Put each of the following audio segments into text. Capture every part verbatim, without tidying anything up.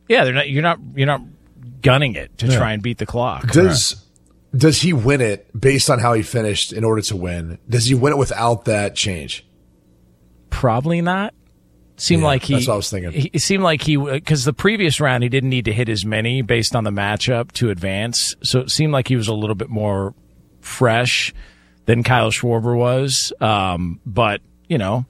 Yeah, they're not. You're not. You're not gunning it to Yeah. try and beat the clock. Does does he win it based on how he finished in order to win? Does he win it without that change? Probably not. Seemed Yeah, like he. that's what I was thinking. He, it seemed like he because the previous round he didn't need to hit as many based on the matchup to advance. So it seemed like he was a little bit more fresh than Kyle Schwarber was. Um, but you know,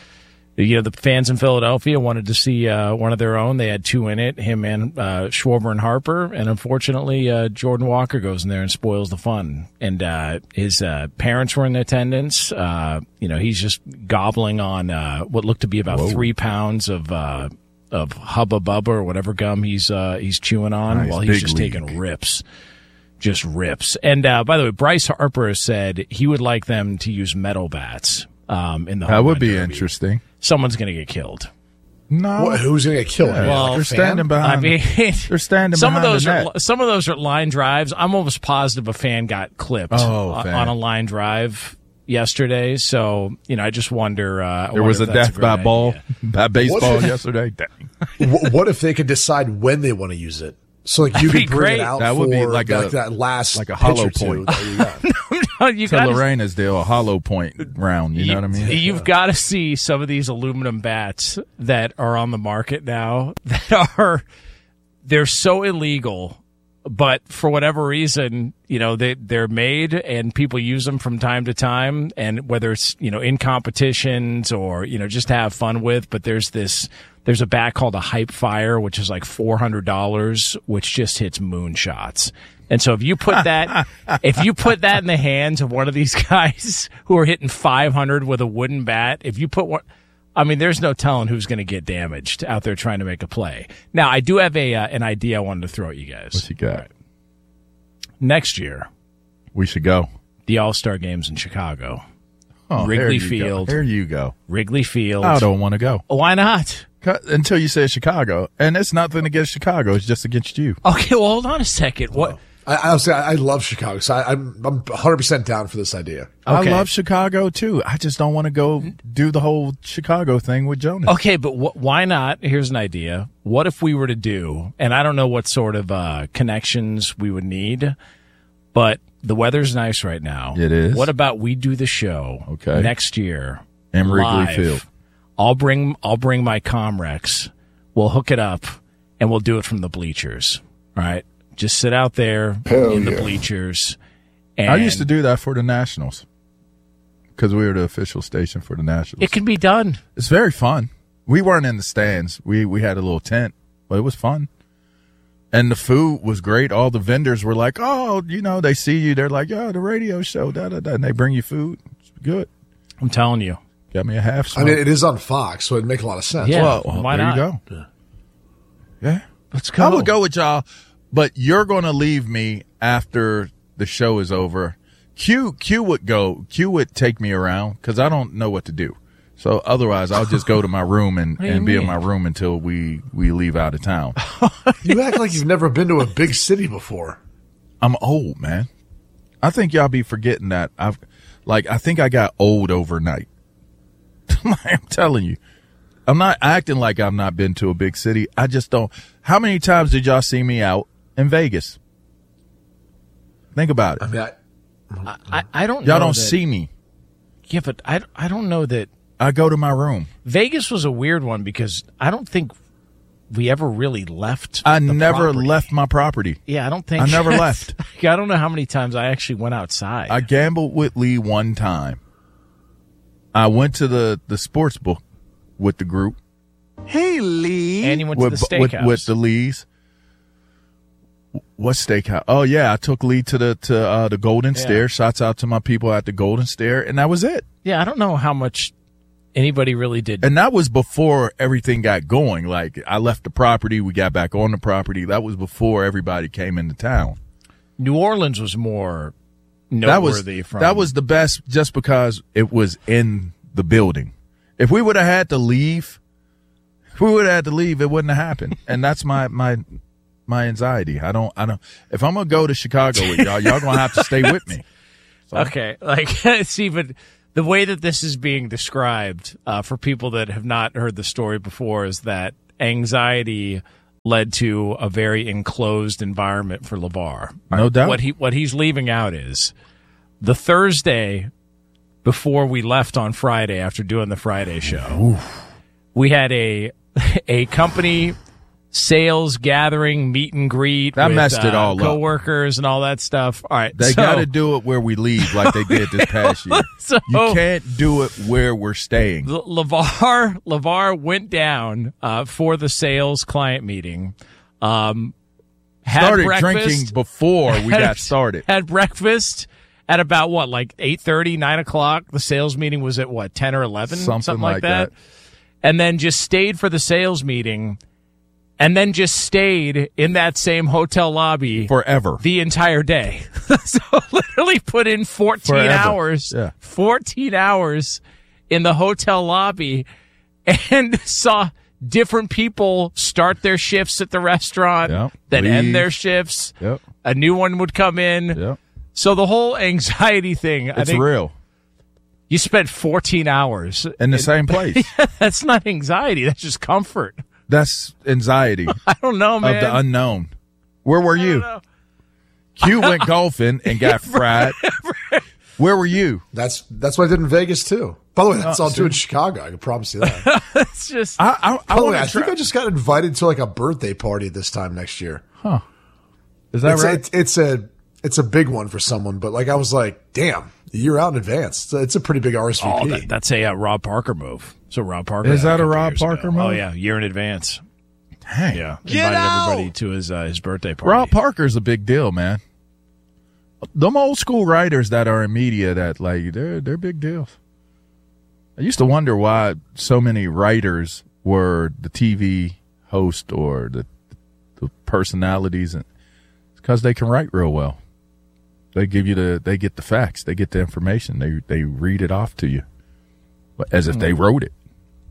you know the fans in Philadelphia wanted to see uh, one of their own. They had two in it, him and uh, Schwarber and Harper. And unfortunately, uh, Jordan Walker goes in there and spoils the fun. And uh, his uh, parents were in attendance. Uh, you know, he's just gobbling on uh, what looked to be about Whoa. three pounds of uh, of Hubba Bubba or whatever gum he's uh, he's chewing on Nice, while he's big just league. taking rips. Just rips. And uh, by the way, Bryce Harper has said he would like them to use metal bats um, in the That home would run be derby. Interesting. Someone's going to get killed. No. What, who's going to get killed? Yeah. Well, Like a they're fan? standing behind. I mean, they're standing some of behind those the are net. some of those are line drives. I'm almost positive a fan got clipped Oh, on, fan. on a line drive yesterday. So you know, I just wonder. Uh, I There wonder was a if that's death great by idea. ball, by baseball What? yesterday. Dang. Wh- what if they could decide when they want to use it? So like you That'd could be bring great. it out That for would be like that, a- that last like a pitch hollow or two point. that you got. you To gotta- Lorena's deal, a hollow point round. You know what I mean? You've got to see some of these aluminum bats that are on the market now that are they're so illegal, but for whatever reason, you know, they they're made and people use them from time to time, and whether it's, you know, in competitions or, you know, just to have fun with, but there's this there's a bat called a Hype Fire, which is like four hundred dollars, which just hits moonshots. And so if you put that, if you put that in the hands of one of these guys who are hitting five hundred with a wooden bat, if you put one, I mean, there's no telling who's going to get damaged out there trying to make a play. Now, I do have a uh, an idea I wanted to throw at you guys. What you got? Next year, We should go. the All-Star Games in Chicago. Oh, Wrigley there you Field. Go. There you go. Wrigley Field. I don't want to go. Why not? Cut- Until you say Chicago. And it's nothing against Chicago. It's just against you. Okay, well, hold on a second. What? I, I honestly, I, I love Chicago, so I, I'm I'm one hundred percent down for this idea. Okay. I love Chicago, too. I just don't want to go do the whole Chicago thing with Jonas. Okay, but wh- why not? Here's an idea. What if we were to do, and I don't know what sort of uh, connections we would need, but the weather's nice right now. It is. What about we do the show Okay. next year In Wrigley live? Field. I'll bring I'll bring my Comrex. We'll hook it up, and we'll do it from the bleachers. All right, just sit out there in the bleachers. And I used to do that for the Nationals because we were the official station for the Nationals. It can be done. It's very fun. We weren't in the stands. We we had a little tent, but it was fun. And the food was great. All the vendors were like, oh, you know, they see you. They're like, yeah, the radio show, da, da, da. And they bring you food. It's good. I'm telling you. Got me a half I smoke. mean, it is on Fox, so it'd make a lot of sense. Yeah. Well, well, why there not? you go. Yeah. Let's go. I would go with y'all, but you're going to leave me after the show is over. Q, Q would go. Q would take me around because I don't know what to do. So otherwise, I'll just go to my room and, do you and be in mean? my room until we, we leave out of town. You act like you've never been to a big city before. I'm old, man. I think y'all be forgetting that. I've like I think I got old overnight. I'm telling you. I'm not acting like I've not been to a big city. I just don't. How many times did y'all see me out in Vegas? Think about it. I mean, I, I, I don't. Y'all know don't that- see me. Yeah, but I, I don't know that I go to my room. Vegas was a weird one because I don't think we ever really left. I the never property. left my property. Yeah, I don't think I never left. I don't know how many times I actually went outside. I gambled with Lee one time. I went to the, the sports book with the group. Hey, Lee. and you went with, to the with, steakhouse. with the Lees. What steakhouse? Oh yeah, I took Lee to the to uh, the Golden Yeah. Stair. Shouts out to my people at the Golden Stair, and that was it. yeah, I don't know how much anybody really did. And that was before everything got going. Like I left the property, we got back on the property. That was before everybody came into town. New Orleans was more That was noteworthy from that was the best, just because it was in the building. If we would have had to leave, if we would have had to leave, it wouldn't have happened. And that's my my. My anxiety. I don't, I don't, if I'm going to go to Chicago with y'all, y'all going to have to stay with me. Okay, like see, but the way that this is being described uh, for people that have not heard the story before is that anxiety led to a very enclosed environment for LeVar. No doubt. What he what he's leaving out is the Thursday before we left on Friday after doing the Friday show. Oof. We had a a company sales gathering, meet and greet. That with, messed it uh, all up. coworkers and all that stuff. All right, They so, got to do it where we leave, like they did this past year. So, you can't do it where we're staying. Le- LeVar LeVar went down uh, for the sales client meeting. Um, had Started breakfast, drinking before we had- got started. Had breakfast at about what, like eight thirty, nine o'clock. The sales meeting was at what, ten or eleven, Something like, like that. that. And then just stayed for the sales meeting, and then just stayed in that same hotel lobby Forever. the entire day. So literally put in fourteen Forever. hours, Yeah. fourteen hours in the hotel lobby, and saw different people start their shifts at the restaurant, Yep. then Leave. end their shifts. Yep. A new one would come in. Yep. So the whole anxiety thing, I It's think real. you spent fourteen hours. In the same place. That's not anxiety. That's just comfort. That's anxiety of I don't know, man. the unknown. Where were I don't you? know. Q went golfing and got fried. Where were you? That's that's what I did in Vegas too. By the way, that's Oh, all I'll do in see. Chicago. I can promise you that. It's just I I, I By the way, want I to think try. I just got invited to like a birthday party this time next year. Is that It's, right? it's, it's a it's a big one for someone, but like I was like, damn, a year out in advance. It's a, it's a pretty big R S V P. oh, that, that's a uh, Rob Parker move. So Rob Parker Is did that a couple Rob years Parker ago. move? Oh yeah, year in advance. Dang. Yeah, Get invited out! everybody to his uh, his birthday party. Rob Parker's a big deal, man. Them old school writers that are in media, that like they're they're big deals. I used to wonder why so many writers were the T V host or the the personalities, and it's because they can write real well. They give you the they get the facts, they get the information, they they read it off to you, as if they wrote it.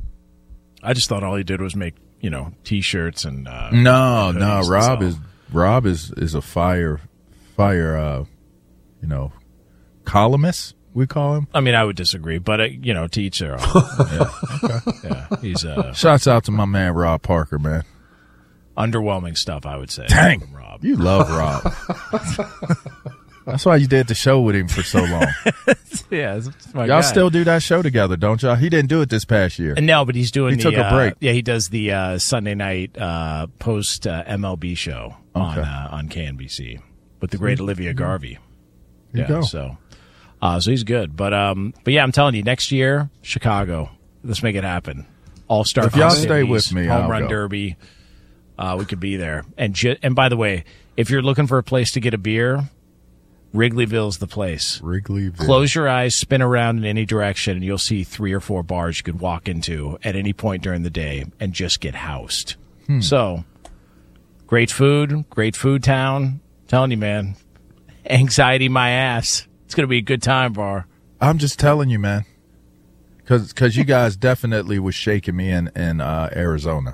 I just thought all he did was make you know T-shirts and uh, No, and no, hoodies and Rob so. is Rob is is a fire fire uh you know columnist, we call him. I mean, I would disagree, but uh, you know, to each their own. yeah. Okay. yeah, he's uh, Shouts out to my man Rob Parker, man. underwhelming stuff, I would say. Dang, from Rob. you love Rob. That's why you did the show with him for so long. Yeah, it's my Y'all guy. still do that show together, don't y'all? He didn't do it this past year. No, but he's doing. He the, took a uh, break. Yeah, he does the uh, Sunday night uh, post uh, M L B show on Okay. uh, on K N B C with the great Olivia Garvey. There yeah, you go. so uh, so he's good. But um, but yeah, I'm telling you, next year Chicago, let's make it happen. All star. If y'all stay with me, home I'll run go. derby. Uh, we could be there. And ju- and by the way, if you're looking for a place to get a beer, Wrigleyville's the place. Wrigleyville. Close your eyes, spin around in any direction, and you'll see three or four bars you could walk into at any point during the day and just get housed. Hmm. So, great food, great food town. Telling you, man, anxiety my ass. It's going to be a good time, Bar. I'm just telling you, man. Because you guys definitely was shaking me in, in uh, Arizona.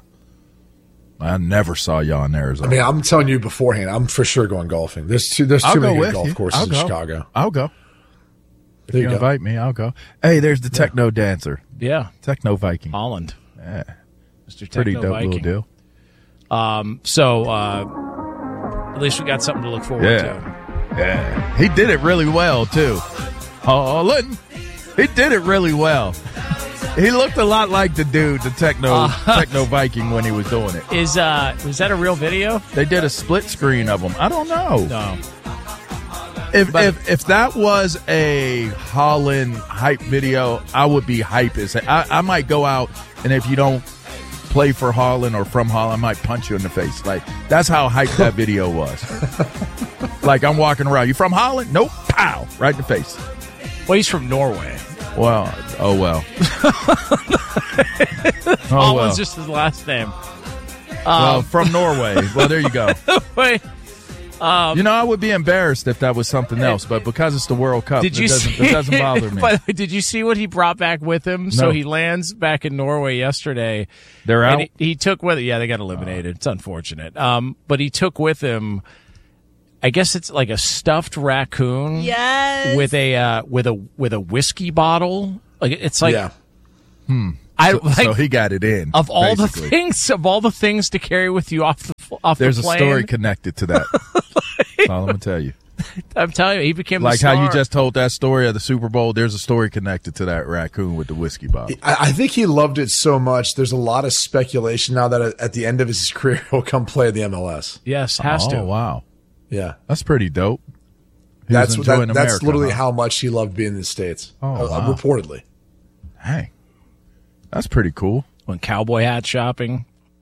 I never saw y'all in Arizona. I mean, I'm telling you beforehand, I'm for sure going golfing. There's too there's I'll too go many with good golf you. courses I'll in go. Chicago. I'll go. If There you you go. invite me, I'll go. Hey, there's the Techno Dancer. Yeah, Techno Viking. Holland. Yeah, Mister pretty Techno dope Viking. little deal. Um, so, uh, at least we got something to look forward Yeah. to. Yeah. He did it really well, too. Holland. He did it really well. He looked a lot like the dude, the Techno Uh, Techno Viking, when he was doing it. Is uh, was that a real video? They did a split screen of him. I don't know. No. If, But- if if that was a Holland hype video, I would be hype as I, I might go out, and if you don't play for Holland or from Holland, I might punch you in the face. Like, that's how hype that video was. Like, I'm walking around. You from Holland? Nope. Pow! Right in the face. Well, he's from Norway. Well, oh well. oh Holland's well. just his last name. Well, from Norway. Well, there you go. Wait, You know, I would be embarrassed if that was something else, but because it's the World Cup, did you it, doesn't, see? it doesn't bother me. By the way, did you see what he brought back with him? So No. he lands back in Norway yesterday. They're out? And he, he took with it. Yeah, they got eliminated. It's unfortunate. Um, but he took with him. I guess it's like a stuffed raccoon. Yes. With a uh, with a with a whiskey bottle. Like it's like yeah. I So, like so he got it in. of all basically. the things of all the things to carry with you off the off There's the a plane. story connected to that. That's all I'm gonna tell you. I'm telling you, he became Like the how star. you just told that story of the Super Bowl. There's a story connected to that raccoon with the whiskey bottle. I, I think he loved it so much. There's a lot of speculation now that at, at the end of his career, he'll come play the M L S. yes has oh to. wow, Yeah. that's pretty dope. He That's was that, enjoying that's America, literally huh? how much he loved being in the States. Oh, uh, wow. reportedly. Hey, that's pretty cool. When cowboy hat shopping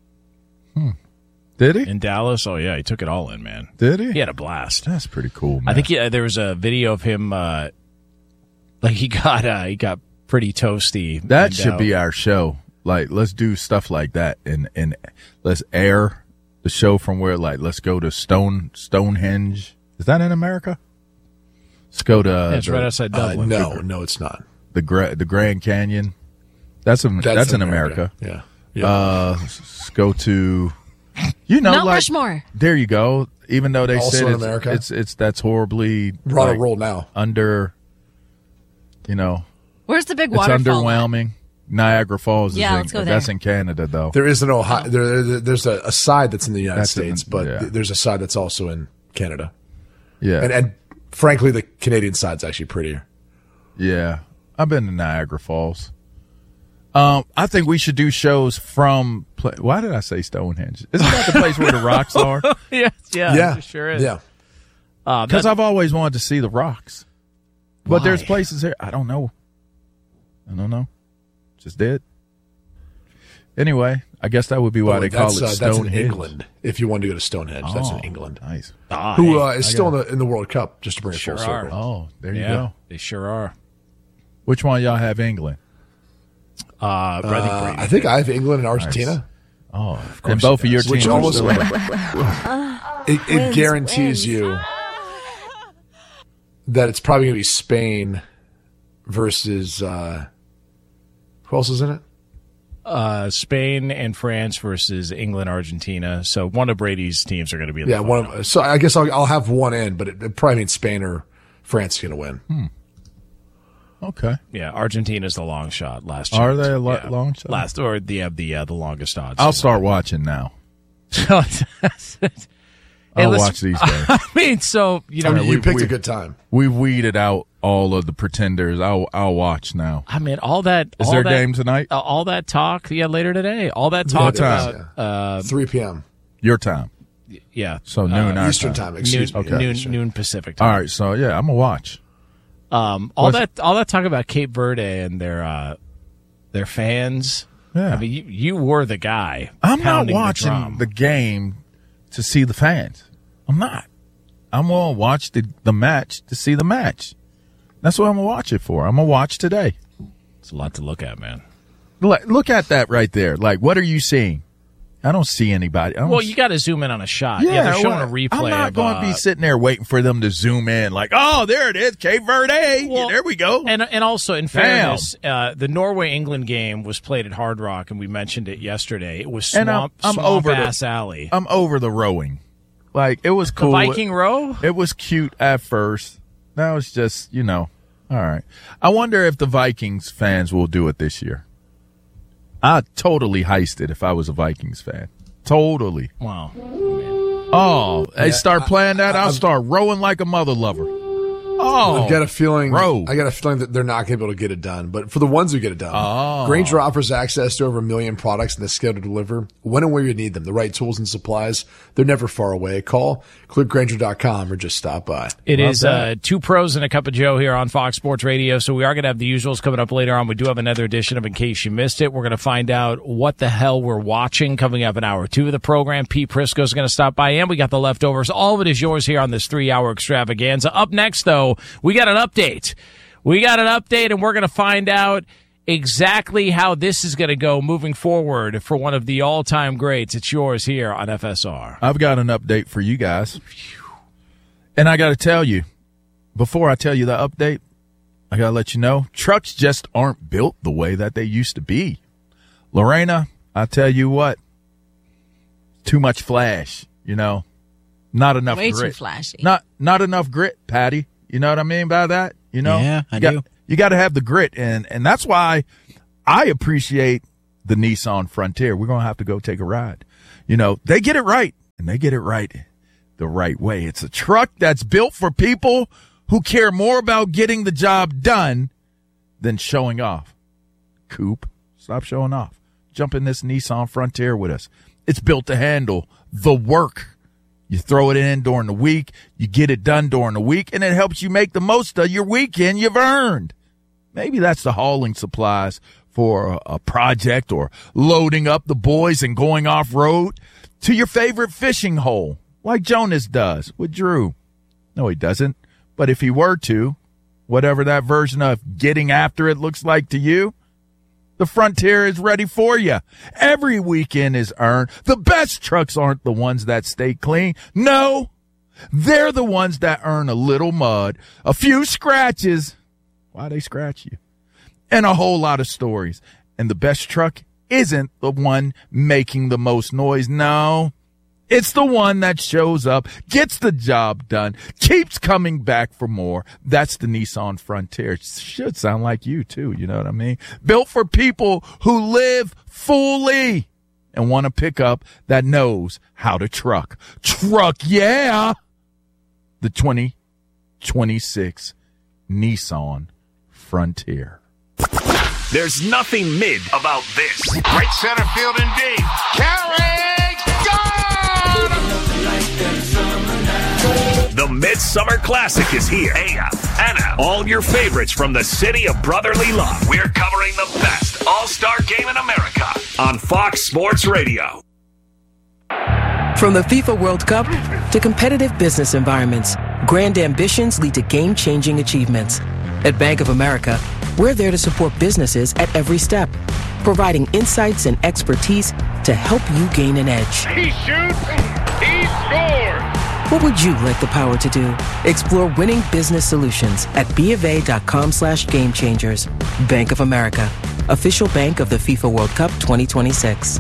Did he? in Dallas, oh yeah, he took it all in, man. Did he? He had a blast. That's pretty cool, man. I think he, there was a video of him, uh, like he got uh, he got pretty toasty. that and, should uh, be our show. Like, let's do stuff like that, and and let's air the show from where, like, let's go to Stone Stonehenge. Is that in America? Let's go to yeah, it's the, right outside Uh, Dublin. no, no, it's not. the Gra- the Grand Canyon. That's in, that's, in America. Yeah. Yeah. Uh, let's go to, you know, Mount like, Rushmore. there you go. Even though they Also said in it's, America? it's it's that's horribly We're on like, a roll now. under, you know, Where's the big it's waterfall? underwhelming. Niagara Falls is Yeah, in, let's go that's there. in Canada though. There is an Ohio. There, there- there's a, a side that's in the United That's in- States, but yeah. th- there's a side that's also in Canada. yeah, And, and frankly, the Canadian side's actually prettier. yeah. I've been to Niagara Falls. Um, I think we should do shows from. Pla- Why did I say Stonehenge? Isn't that the place where the rocks are? yeah, yeah, yeah, it sure is. Yeah. Uh, Because that- I've always wanted to see the rocks, but Why? there's places here I don't know. I don't know. Just did. Anyway, I guess that would be why Oh, they call that's, it uh, that's Stonehenge. in England. If you want to go to Stonehenge, that's in Oh, England. Nice. Ah, Who hey, uh, is still in the in the World Cup? Just to bring it Sure full are. circle. Oh, there you yeah, go. they sure are. Which one y'all have England? Uh, I think Uh, Brady. I think I have England and Argentina. Oh, of course. And both of your Which teams. are almost still- it, it guarantees you that it's probably going to be Spain versus uh, who else is in it? uh, Spain and France versus England, Argentina. So one of Brady's teams are going to be in the Yeah, one. final. Of, so I guess I'll, I'll have one in, but it, it probably means Spain or France is going to win. Hmm. Okay. Yeah, Argentina's the long shot. Last year, Are they a lo- yeah. long shot? Last or the uh, the uh, the longest odds. I'll start watching now. So, Hey, I'll listen, watch these games. I mean, so you know, I mean, you we- picked we- a good time. We've weeded out all of the pretenders. I'll I'll watch now. I mean, all that. Is all there a that, game tonight? uh, all that talk, yeah, later today. All that talk time? about, uh, three p.m. Your time. yeah, So noon our Eastern time. noon, Excuse me. Okay. noon, Eastern. noon Pacific All time. right. So yeah, I'm gonna watch. Um, all What's- that, all that talk about Cape Verde and their uh, their fans. Yeah. I mean, you, you were the guy. I'm not pounding watching the, drum. the game to see the fans. I'm not. I'm gonna watch the the match to see the match. That's what I'm gonna watch it for. I'm gonna watch today. It's a lot to look at, man. Look, look at that right there. Like, what are you seeing? I don't see anybody. I don't Well, see- you got to zoom in on a shot. Yeah, they're showing well, a replay. I'm not of, going to uh, be sitting there waiting for them to zoom in. Like, oh, there it is, Cape Verde. Well, there we go. And and also, in Damn. fairness, uh, the Norway England game was played at Hard Rock, and we mentioned it yesterday. It was And I'm- swamp, I'm swamp over the- ass alley. I'm over the rowing. Like, it was The cool. Viking row. It was cute at first. Now it's just, you know, all right. I wonder if the Vikings fans will do it this year. I'd totally heist it if I was a Vikings fan. Totally. Wow. Oh, they start playing that, I'll start rowing like a mother lover. Oh, I've got a feeling. Bro. I got a feeling that they're not going to be able to get it done. But for the ones who get it done, Oh. Grainger offers access to over a million products and the scale to deliver when and where you need them. The right tools and supplies, they're never far away. Call, click Grainger dot com, or just stop by. It Love is that. uh, two pros and a cup of Joe here on Fox Sports Radio. So we are going to have the usuals coming up later on. We do have another edition of In Case You Missed It. We're going to find out what the hell we're watching coming up in hour two of the program. Pete Prisco is going to stop by, and we got the leftovers. All of it is yours here on this three-hour extravaganza. Up next, though, we got an update. We got an update, and we're going to find out exactly how this is going to go moving forward for one of the all-time greats. It's yours here on F S R. I've got an update for you guys. And I got to tell you, before I tell you the update, I got to let you know, trucks just aren't built the way that they used to be. Lorena, I tell you what, too much flash, you know, not enough Way grit. too flashy. Not not enough grit, Patty. You know what I mean by that? You know, Yeah, I you got, do. You got to have the grit, and and that's why I appreciate the Nissan Frontier. We're going to have to go take a ride. You know, they get it right, and they get it right the right way. It's a truck that's built for people who care more about getting the job done than showing off. Coop, stop showing off. Jump in this Nissan Frontier with us. It's built to handle the work. You throw it in during the week, you get it done during the week, and it helps you make the most of your weekend you've earned. Maybe that's the hauling supplies for a project or loading up the boys and going off-road to your favorite fishing hole, like Jonas does with Drew. No, he doesn't. But if he were to, whatever that version of getting after it looks like to you, the Frontier is ready for you. Every weekend is earned. The best trucks aren't the ones that stay clean. No, they're the ones that earn a little mud, a few scratches. Why they scratch you? And a whole lot of stories. And the best truck isn't the one making the most noise. No, it's the one that shows up, gets the job done, keeps coming back for more. That's the Nissan Frontier. It should sound like you too. You know what I mean? Built for people who live fully and want a pickup that knows how to truck. Truck, yeah. The twenty twenty-six Nissan Frontier. There's nothing mid about this. Right center field indeed. Carry, gone! The Midsummer Classic is here. A F, N F, all your favorites from the city of brotherly love. We're covering the best all-star game in America on Fox Sports Radio. From the FIFA World Cup to competitive business environments, grand ambitions lead to game-changing achievements. At Bank of America, we're there to support businesses at every step, providing insights and expertise to help you gain an edge. He shoots, he scores! What would you like the power to do? Explore winning business solutions at BofA.com slash game changers. Bank of America, official bank of the FIFA World Cup twenty twenty-six.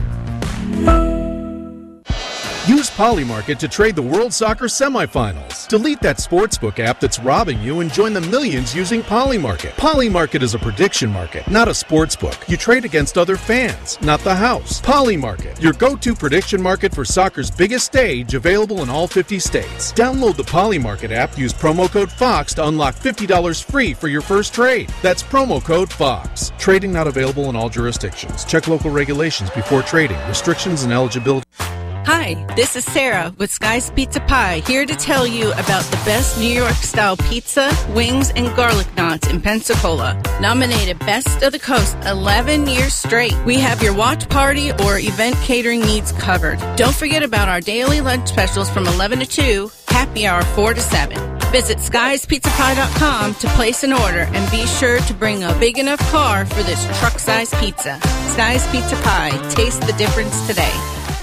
Use Polymarket to trade the World Soccer semifinals. Delete that sportsbook app that's robbing you and join the millions using Polymarket. Polymarket is a prediction market, not a sportsbook. You trade against other fans, not the house. Polymarket, your go-to prediction market for soccer's biggest stage, available in all fifty states. Download the Polymarket app, use promo code FOX to unlock fifty dollars free for your first trade. That's promo code FOX. Trading not available in all jurisdictions. Check local regulations before trading. Restrictions and eligibility. Hi, this is Sarah with Sky's Pizza Pie, here to tell you about the best New York-style pizza, wings, and garlic knots in Pensacola. Nominated Best of the Coast eleven years straight. We have your watch party or event catering needs covered. Don't forget about our daily lunch specials from eleven to two, happy hour four to seven. Visit skies pizza pie dot com to place an order and be sure to bring a big enough car for this truck-sized pizza. Sky's Pizza Pie. Taste the difference today.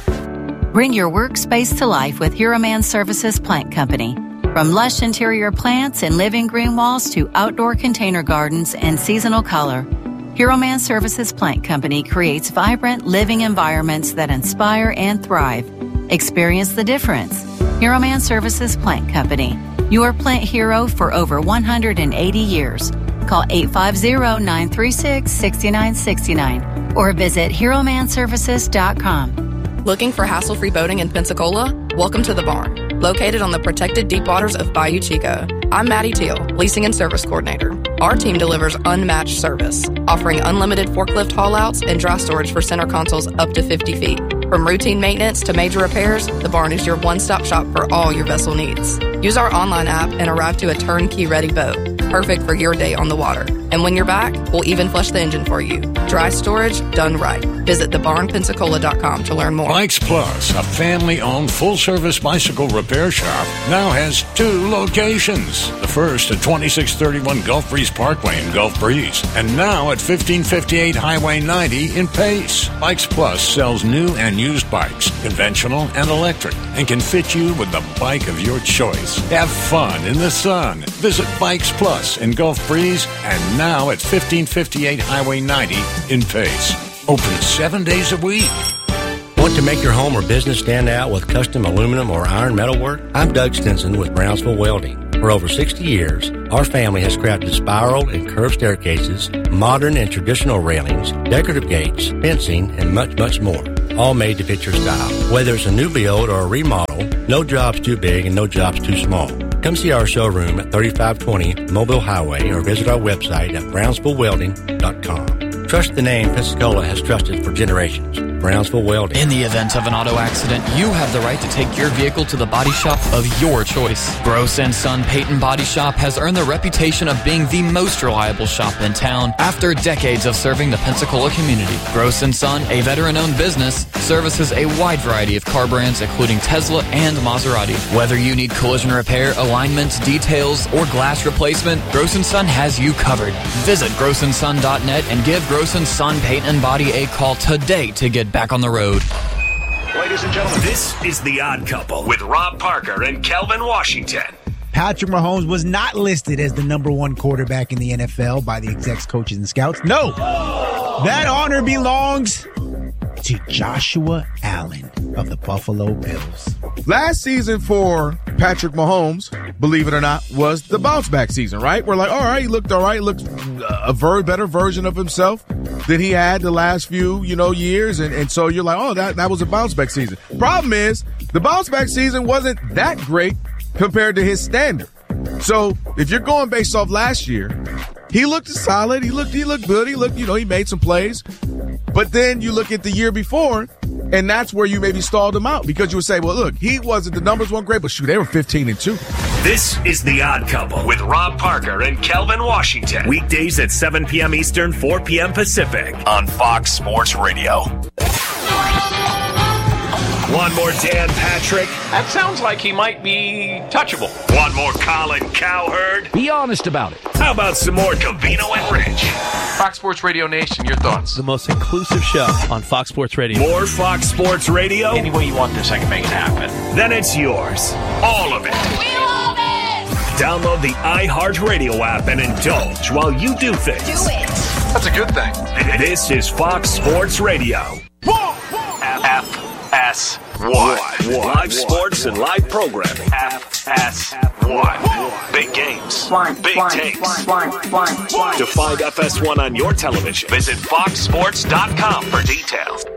Bring your workspace to life with Hero Man Services Plant Company. From lush interior plants and living green walls to outdoor container gardens and seasonal color, Hero Man Services Plant Company creates vibrant living environments that inspire and thrive. Experience the difference. Hero Man Services Plant Company, your plant hero for over one hundred eighty years. Call eight five zero, nine three six, six nine six nine or visit hero man services dot com. Looking for hassle-free boating in Pensacola? Welcome to the Barn, located on the protected deep waters of Bayou Chico. I'm Maddie Teal, Leasing and Service Coordinator. Our team delivers unmatched service, offering unlimited forklift haul-outs and dry storage for center consoles up to fifty feet. From routine maintenance to major repairs, the Barn is your one-stop shop for all your vessel needs. Use our online app and arrive to a turnkey-ready boat, perfect for your day on the water. And when you're back, we'll even flush the engine for you. Dry storage done right. Visit the barn pensacola dot com to learn more. Bikes Plus, a family-owned full-service bicycle repair shop, now has two locations. The first at twenty-six thirty-one Gulf Breeze Parkway in Gulf Breeze, and now at fifteen fifty-eight Highway ninety in Pace. Bikes Plus sells new and used bikes, conventional and electric, and can fit you with the bike of your choice. Have fun in the sun. Visit Bikes Plus in Gulf Breeze and now at fifteen fifty-eight Highway ninety in Pace. Open seven days a week. Want to make your home or business stand out with custom aluminum or iron metal work? I'm Doug Stinson with Brownsville Welding. For over sixty years, our family has crafted spiral and curved staircases, modern and traditional railings, decorative gates, fencing, and much, much more. All made to fit your style. Whether it's a new build or a remodel, no job's too big and no job's too small. Come see our showroom at thirty-five twenty Mobile Highway or visit our website at brownsville welding dot com. Trust the name Pensacola has trusted for generations. Brownsville Welding. In the event of an auto accident, you have the right to take your vehicle to the body shop of your choice. Gross and Son Peyton Body Shop has earned the reputation of being the most reliable shop in town after decades of serving the Pensacola community. Gross and Son, a veteran-owned business, services a wide variety of car brands including Tesla and Maserati. Whether you need collision repair, alignment, details, or glass replacement, Gross and Son has you covered. Visit gross and son dot net and give Gross and Son Paint and Body a call today to get back on the road. Ladies and gentlemen, this is The Odd Couple with Rob Parker and Kelvin Washington. Patrick Mahomes was not listed as the number one quarterback in the N F L by the execs, coaches, and scouts. No, that honor belongs to Joshua Allen of the Buffalo Bills. Last season for Patrick Mahomes, believe it or not, was the bounce back season, right? We're like, all right, he looked all right, he looked a very better version of himself than he had the last few, you know, years. And, and so you're like, oh, that, that was a bounce back season. Problem is, the bounce back season wasn't that great compared to his standard. So if you're going based off last year, he looked solid. He looked, he looked good. He looked, you know, he made some plays. But then you look at the year before, and that's where you maybe stalled him out because you would say, well, look, he wasn't, the numbers weren't great, but shoot, they were fifteen and two. This is The Odd Couple with Rob Parker and Kelvin Washington. Weekdays at seven p.m. Eastern, four p.m. Pacific on Fox Sports Radio. One more Dan Patrick. That sounds like he might be touchable. One more Colin Cowherd. Be honest about it. How about some more Covino and Rich? Fox Sports Radio Nation, your thoughts? The most inclusive show on Fox Sports Radio. More Fox Sports Radio? Any way you want this, I can make it happen. Then it's yours. All of it. We love it! Download the iHeartRadio app and indulge while you do things. Do it. That's a good thing. This is Fox Sports Radio. F S one. Live sports and live programming. F S one. Big games. Big takes. To find F S one on your television, visit fox sports dot com for details.